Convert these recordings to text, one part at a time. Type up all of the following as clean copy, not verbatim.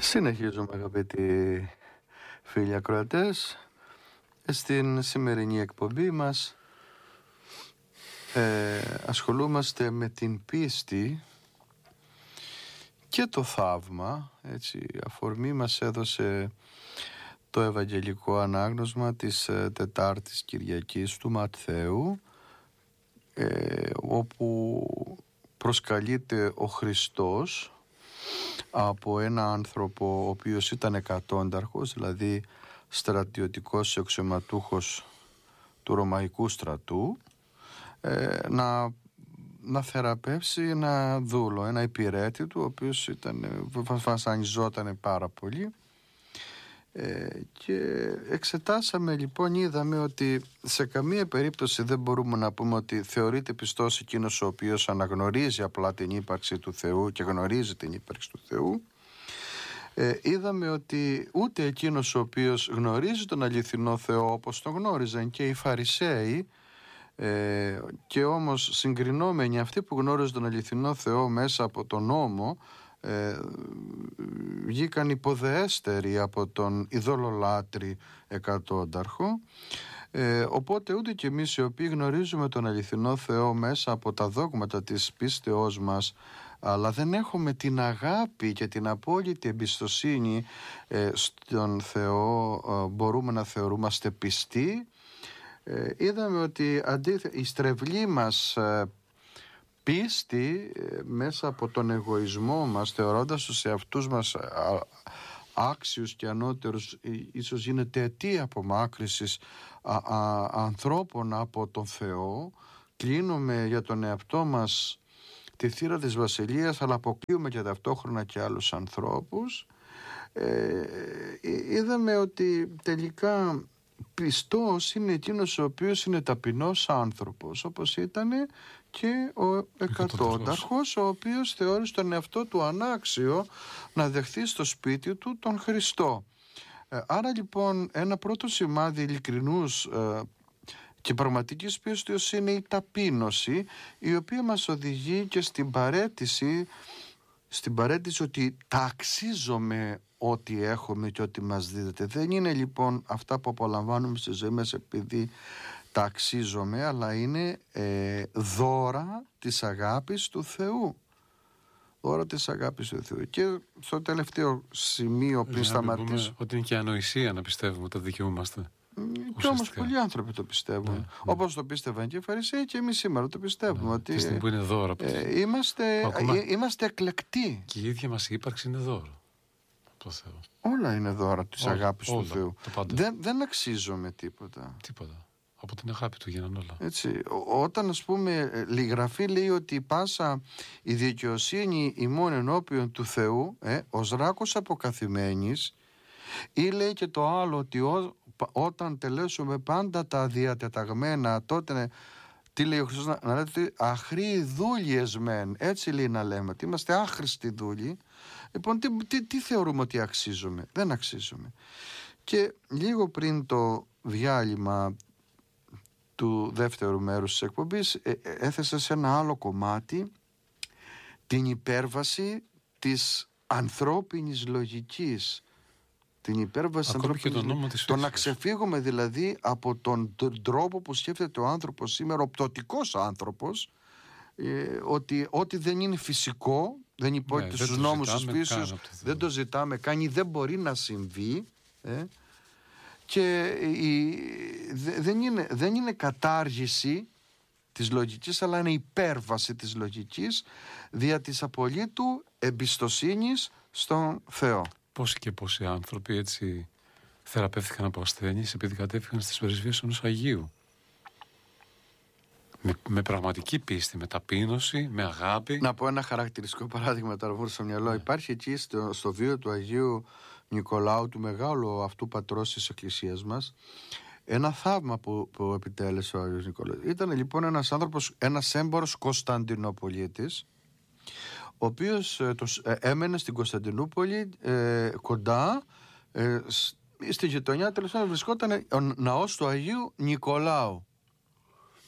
Συνεχίζουμε, αγαπητοί φίλοι ακροατές, στην σημερινή εκπομπή μας ασχολούμαστε με την πίστη και το θαύμα. Έτσι, αφορμή μας έδωσε το Ευαγγελικό Ανάγνωσμα της Τετάρτης Κυριακής του Ματθαίου, όπου προσκαλείται ο Χριστός από ένα άνθρωπο ο οποίος ήταν εκατόνταρχος, δηλαδή στρατιωτικός αξιωματούχος του Ρωμαϊκού στρατού, να θεραπεύσει ένα δούλο, ένα υπηρέτη του, ο οποίος βασανιζόταν πάρα πολύ. Και εξετάσαμε λοιπόν, είδαμε ότι σε καμία περίπτωση δεν μπορούμε να πούμε ότι θεωρείται πιστός εκείνος ο οποίος αναγνωρίζει απλά την ύπαρξη του Θεού και γνωρίζει την ύπαρξη του Θεού. Είδαμε ότι ούτε εκείνος ο οποίος γνωρίζει τον αληθινό Θεό όπως τον γνώριζαν και οι Φαρισαίοι, και όμως συγκρινόμενοι αυτοί που γνώριζαν τον αληθινό Θεό μέσα από τον νόμο, βγήκαν υποδεέστεροι από τον ειδωλολάτρη εκατόνταρχο. Οπότε ούτε και εμείς οι οποίοι γνωρίζουμε τον αληθινό Θεό μέσα από τα δόγματα της πίστεώς μας, αλλά δεν έχουμε την αγάπη και την απόλυτη εμπιστοσύνη στον Θεό, μπορούμε να θεωρούμαστε πιστοί. Είδαμε ότι η στρεβλή μας πίστη μέσα από τον εγωισμό μας, θεωρώντας τους εαυτούς μας άξιους και ανώτερους, ίσως γίνεται αιτία απομάκρυσης ανθρώπων από τον Θεό. Κλείνουμε για τον εαυτό μας τη θύρα της βασιλείας, αλλά αποκλείουμε και ταυτόχρονα και άλλους ανθρώπους. Είδαμε ότι τελικά πιστός είναι εκείνος ο οποίος είναι ταπεινός άνθρωπος, όπως ήταν και ο εκατόνταρχος, ο οποίος θεώρησε τον εαυτό του ανάξιο να δεχθεί στο σπίτι του τον Χριστό. Άρα λοιπόν ένα πρώτο σημάδι ειλικρινούς και πραγματικής πίστεως είναι η ταπείνωση, η οποία μας οδηγεί και στην παραίτηση ότι τα αξίζομαι ό,τι έχουμε και ό,τι μας δίδεται. Δεν είναι λοιπόν αυτά που απολαμβάνουμε στη ζωή μας επειδή τα αξίζομαι, αλλά είναι δώρα της αγάπης του Θεού. Δώρα της αγάπης του Θεού. Και στο τελευταίο σημείο πριν σταματήσω, ότι είναι και ανοησία να πιστεύουμε ότι δικαιούμαστε. Και όμως πολλοί άνθρωποι το πιστεύουν. Ναι. Όπως το πίστευαν και οι Φαρισαίοι, και εμείς σήμερα το πιστεύουμε. Ότι τη στιγμή που είναι δώρο. Είμαστε εκλεκτοί. Και η ίδια μας ύπαρξη είναι δώρο. Το Θεό. Όλα είναι δώρα της αγάπης του Θεού. Δεν αξίζουμε τίποτα. Από την αγάπη του γίνανε όλα. Έτσι, όταν ας πούμε η Γραφή λέει ότι πάσα η δικαιοσύνη ημών ενώπιον του Θεού, ως ράκος αποκαθημένης, ή λέει και το άλλο ότι όταν τελέσουμε πάντα τα διατεταγμένα, τότε τι λέει ο Χριστός, να λέτε ότι αχροί δούλιες μεν, έτσι λέει να λέμε, ότι είμαστε άχρηστοι δούλοι. Λοιπόν, τι θεωρούμε ότι αξίζουμε? Δεν αξίζουμε. Και λίγο πριν το διάλειμμα του δεύτερου μέρους της εκπομπής έθεσα σε ένα άλλο κομμάτι την υπέρβαση της ανθρώπινης λογικής, την υπέρβαση το να ξεφύγουμε δηλαδή από τον τρόπο που σκέφτεται ο άνθρωπος σήμερα, ο πτωτικός άνθρωπος, ότι ό,τι δεν είναι φυσικό, δεν υπόκειται στους νόμους της φύσης, δεν το ζητάμε καν ή δεν μπορεί να συμβεί, και δεν είναι κατάργηση της λογικής, αλλά είναι υπέρβαση της λογικής δια της απολύτου εμπιστοσύνης στον Θεό. Πόσοι και πόσοι άνθρωποι έτσι θεραπεύτηκαν από ασθένειες επειδή κατέφυγαν στις πρεσβείες ενός Αγίου. Με πραγματική πίστη, με ταπείνωση, με αγάπη. Να πω ένα χαρακτηριστικό παράδειγμα τώρα που στο μυαλό. Υπάρχει εκεί στο βίο του Αγίου Νικολάου, του μεγάλου αυτού πατρός της Εκκλησίας μας, ένα θαύμα που επιτέλεσε ο Άγιος Νικολάου. Ήταν λοιπόν ένας άνθρωπος, ένας έμπορος Κωνσταντινοπολίτης, ο οποίος έμενε στην Κωνσταντινούπολη κοντά, στη γειτονιά τέλος πάντων βρισκόταν ο ναός του Αγίου Νικολάου.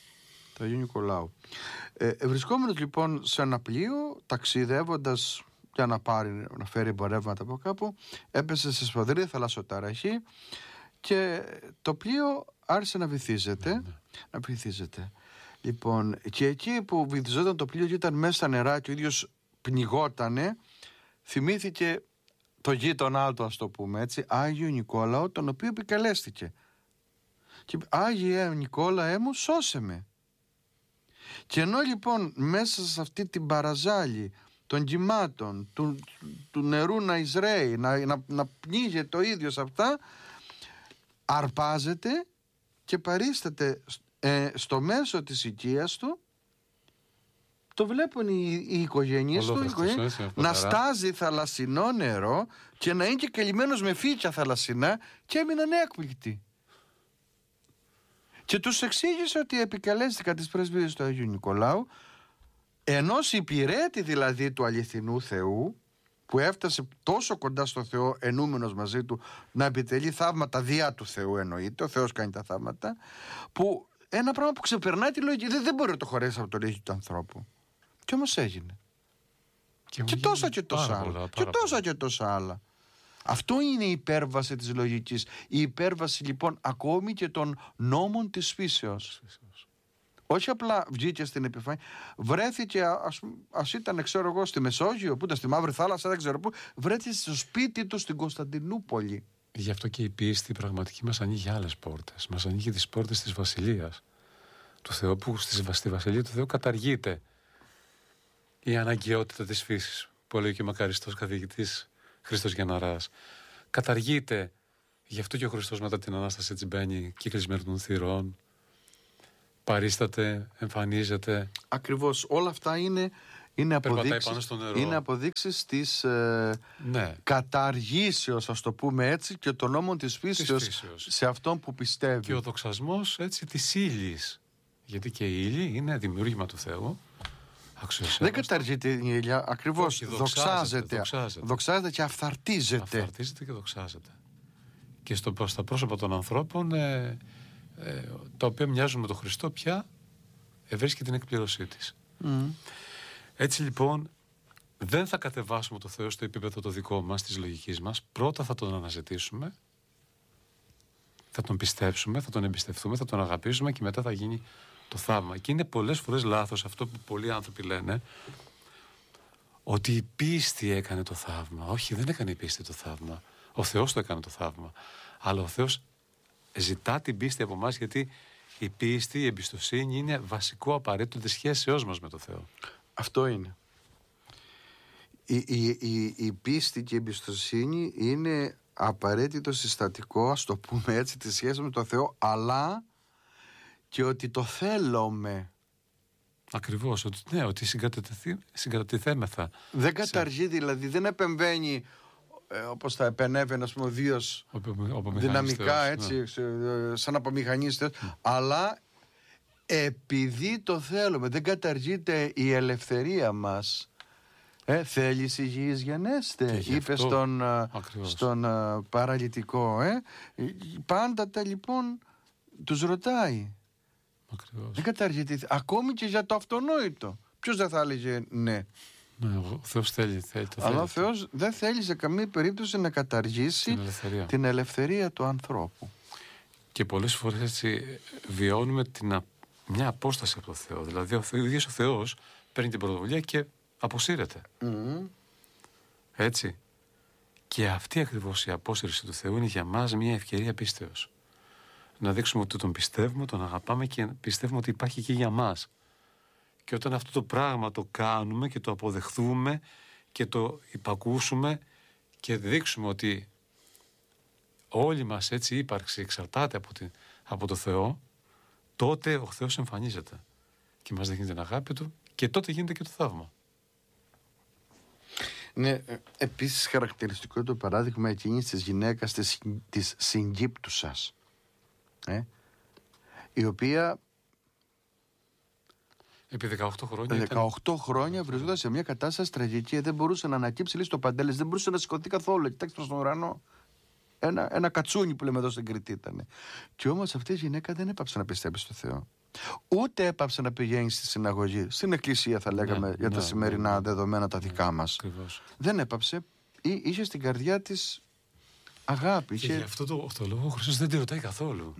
Του Αγίου Νικολάου. Βρισκόμενος λοιπόν σε ένα πλοίο, ταξιδεύοντας για να φέρει εμπορεύματα από κάπου, έπεσε σε σφοδρή θαλασσοταραχή και το πλοίο άρχισε να βυθίζεται. Λοιπόν, και εκεί που βυθιζόταν το πλοίο και ήταν μέσα στα νερά και ο ίδιος πνιγότανε, θυμήθηκε το γείτονά του, ας το πούμε έτσι, Άγιο Νικόλαο, τον οποίο επικαλέστηκε. Και Άγιε Νικόλαε μου, σώσε με. Και ενώ λοιπόν μέσα σε αυτή την παραζάλη των κυμάτων, του νερού να εισραίει, να πνίγεται το ίδιο σε αυτά, αρπάζεται και παρίσταται στο μέσο της οικίας του. Το βλέπουν οι οικογένειες του να στάζει θαλασσινό νερό και να είναι και καλυμμένος με φύκια θαλασσινά, και έμειναν έκπληκτοι. Και τους εξήγησε ότι επικαλέστηκαν τις πρεσβείες του Αγίου Νικολάου, ενός υπηρέτη δηλαδή του αληθινού Θεού, που έφτασε τόσο κοντά στο Θεό, ενούμενος μαζί του, να επιτελεί θαύματα διά του Θεού, εννοείται, ο Θεός κάνει τα θαύματα, που ένα πράγμα που ξεπερνάει τη λογική, δεν μπορεί να το χωρέσει από το λόγιο του ανθρώπου. Και όμως έγινε. Και τόσα και τόσα άλλα. Και τόσα και τόσα άλλα. Αυτό είναι η υπέρβαση της λογικής. Η υπέρβαση λοιπόν ακόμη και των νόμων της φύσεως. Όχι απλά βγήκε στην επιφάνεια, βρέθηκε, ας ήταν, ξέρω εγώ, στη Μεσόγειο, που ήταν στη Μαύρη Θάλασσα, δεν ξέρω πού, βρέθηκε στο σπίτι του στην Κωνσταντινούπολη. Γι' αυτό και η πίστη πραγματική μας ανοίγει άλλες πόρτες. Μας ανοίγει τις πόρτες της Βασιλείας του Θεού, που στη Βασιλεία του Θεού καταργείται η αναγκαιότητα της φύσης, που λέει και ο μακαριστός καθηγητής Χρήστος Γεναράς. Καταργείται. Γι' αυτό και ο Χριστός μετά την Ανάσταση έτσι μπαίνει κύκλισμένο των θυρών, παρίσταται, εμφανίζεται. Ακριβώς. Όλα αυτά είναι αποδείξεις της καταργήσεως, ας το πούμε έτσι, και των νόμων της φύσεως σε αυτόν που πιστεύει. Και ο δοξασμός έτσι της ύλης. Γιατί και η ύλη είναι δημιούργημα του Θεού. Δεν καταργείται η ύλια, ακριβώς. Δοξάζεται και αυθαρτίζεται. Αυθαρτίζεται και δοξάζεται. Και στα πρόσωπα των ανθρώπων, τα οποία μοιάζουν με τον Χριστό, πια βρίσκει την εκπλήρωσή της. Έτσι λοιπόν, δεν θα κατεβάσουμε το Θεό στο επίπεδο το δικό μας, της λογικής μας. Πρώτα θα τον αναζητήσουμε, θα τον πιστέψουμε, θα τον εμπιστευτούμε, θα τον αγαπήσουμε, και μετά θα γίνει το θαύμα. Και είναι πολλές φορές λάθος αυτό που πολλοί άνθρωποι λένε, ότι η πίστη έκανε το θαύμα. Όχι, δεν έκανε η πίστη το θαύμα. Ο Θεός το έκανε το θαύμα. Αλλά ο Θεός ζητά την πίστη από εμάς, γιατί η πίστη, η εμπιστοσύνη είναι βασικό απαραίτητο της σχέσεώς μας με το Θεό. Αυτό είναι. Η πίστη και η εμπιστοσύνη είναι απαραίτητο συστατικό, ας το πούμε έτσι, τη σχέση με το Θεό, αλλά και ότι το θέλουμε. Ακριβώς, ότι συγκρατηθέμεθα. Δεν καταργεί, δηλαδή δεν επεμβαίνει όπως θα επενέβαινε, ας πούμε, ο Δίος δυναμικά, έτσι, σαν απομηχανίστες, αλλά επειδή το θέλουμε. Δεν καταργείται η ελευθερία μας. Θέλεις υγιής γενέστε, είπε στον παραλυτικό. Πάντα λοιπόν τους ρωτάει. Ακριβώς. Δεν καταργείται, ακόμη και για το αυτονόητο. Ποιος δεν θα έλεγε ναι. Ναι, ο Θεός θέλει. Αλλά ο Θεός δεν θέλει σε καμία περίπτωση να καταργήσει την ελευθερία του ανθρώπου. Και πολλές φορές έτσι βιώνουμε μια απόσταση από το Θεό. Δηλαδή ο ίδιος ο Θεός παίρνει την πρωτοβουλία και αποσύρεται. Έτσι. Και αυτή ακριβώς η απόσυρση του Θεού είναι για μας μια ευκαιρία πίστεως. Να δείξουμε ότι τον πιστεύουμε, τον αγαπάμε και πιστεύουμε ότι υπάρχει και για μας. Και όταν αυτό το πράγμα το κάνουμε και το αποδεχθούμε και το υπακούσουμε και δείξουμε ότι όλη μας έτσι ύπαρξη εξαρτάται από το Θεό, τότε ο Θεός εμφανίζεται και μας δείχνει την αγάπη Του, και τότε γίνεται και το θαύμα. Ναι, επίσης χαρακτηριστικό το παράδειγμα εκείνης της γυναίκας της συγκύπτουσας, η οποία επί 18 χρόνια βρισκόταν σε μια κατάσταση τραγική, δεν μπορούσε να ανακύψει, λέει, στο παντέλες, δεν μπορούσε να σηκωθεί καθόλου, κοιτάξει προς τον ουρανό. ένα κατσούνι που λέμε εδώ στην Κρήτη ήταν. Και όμως αυτή η γυναίκα δεν έπαψε να πιστεύει στο Θεό. Ούτε έπαψε να πηγαίνει στη συναγωγή, στην εκκλησία θα λέγαμε, για τα σημερινά δεδομένα τα δικά μας. Δεν έπαψε, είχε στην καρδιά της αγάπη. Και γι' αυτό το λόγο ο Χριστός δεν τη ρωτάει καθόλου.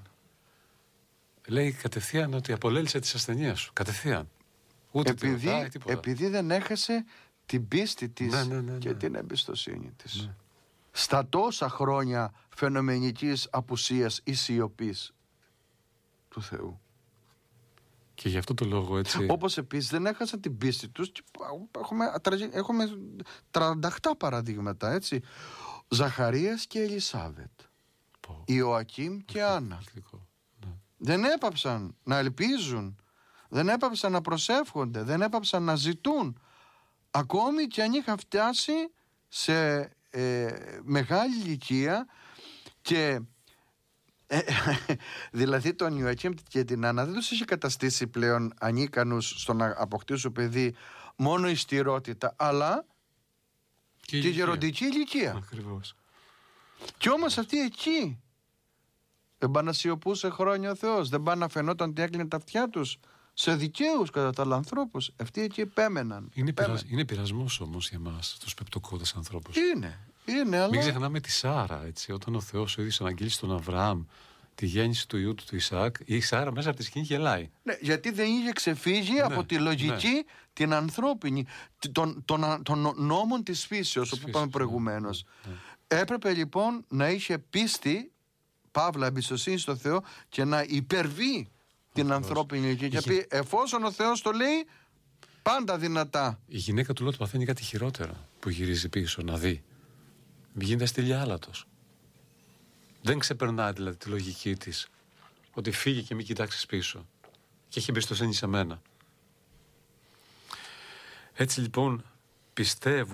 Λέει κατευθείαν ότι απολέλησε τις ασθενείες σου. Κατευθείαν. Ούτε επειδή δεν έχασε την πίστη της και την εμπιστοσύνη της. Στα τόσα χρόνια φαινομενικής απουσίας ή σιωπής του Θεού. Και γι' αυτό το λόγο έτσι. Όπως επίσης δεν έχασαν την πίστη τους. Έχουμε 38 παραδείγματα, έτσι. Ζαχαρίας και Ελισάβετ. Ιωακήμ και Άννα. Δεν έπαψαν να ελπίζουν. Δεν έπαψαν να προσεύχονται. Δεν έπαψαν να ζητούν. Ακόμη και αν είχαν φτάσει σε μεγάλη ηλικία και δηλαδή τον Ιωακήμ και την Άννα δεν τους είχε καταστήσει πλέον ανίκανους στο να αποκτήσουν παιδί μόνο η στηρότητα, αλλά και η γεροντική ηλικία. Ακριβώς. Και όμως αυτοί εκεί δεν πάνε να σιωπούσε χρόνια ο Θεός, δεν πάνε να φαινόταν ότι έκλεινε τα αυτιά τους σε δικαίους κατά τα άλλα ανθρώπους. Αυτοί εκεί επέμεναν. Είναι πειρασμός όμως για εμάς τους πεπτοκώδες ανθρώπους. Είναι, αλλά... Μην ξεχνάμε τη Σάρα, έτσι, όταν ο Θεός ο ίδιος αναγγείλει στον Αβραάμ τη γέννηση του ιού του Ισαάκ, η Σάρα μέσα από τη σκηνή γελάει. Ναι, γιατί δεν είχε ξεφύγει από τη λογική την ανθρώπινη, των νόμων της φύσεως, όπως είπαμε προηγουμένως. Έπρεπε λοιπόν να είχε πίστη, παύλα εμπιστοσύνη στο Θεό, και να υπερβεί την ανθρώπινη ηλικία. Και πει, εφόσον ο Θεός το λέει, πάντα δυνατά. Η γυναίκα του Λότ παθαίνει κάτι χειρότερο, που γυρίζει πίσω να δει. Γίνεται στήλια άλατος. Δεν ξεπερνάει δηλαδή τη λογική της ότι φύγει και μην κοιτάξεις πίσω. Και έχει εμπιστοσύνη σε μένα. Έτσι λοιπόν πιστεύουμε